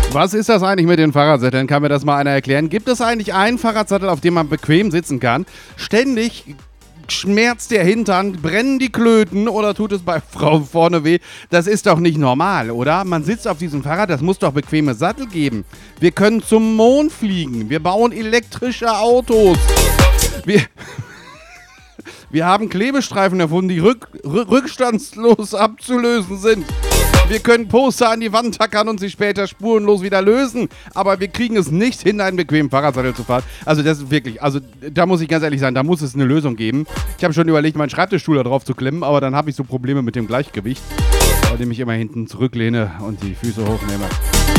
Was ist das eigentlich mit den Fahrradsätteln? Kann mir das mal einer erklären? Gibt es eigentlich einen Fahrradsattel, auf dem man bequem sitzen kann? Ständig schmerzt der Hintern, brennen die Klöten oder tut es bei Frau vorne weh? Das ist doch nicht normal, oder? Man sitzt auf diesem Fahrrad, das muss doch bequeme Sattel geben. Wir können zum Mond fliegen. Wir bauen elektrische Autos. Wir haben Klebestreifen erfunden, die rückstandslos abzulösen sind. Wir können Poster an die Wand tackern und sie später spurenlos wieder lösen. Aber wir kriegen es nicht hin, einen bequemen Fahrradsattel zu fahren. Also das ist wirklich, also da muss ich ganz ehrlich sein, da muss es eine Lösung geben. Ich habe schon überlegt, meinen Schreibtischstuhl da drauf zu klemmen, aber dann habe ich so Probleme mit dem Gleichgewicht, bei dem ich immer hinten zurücklehne und die Füße hochnehme.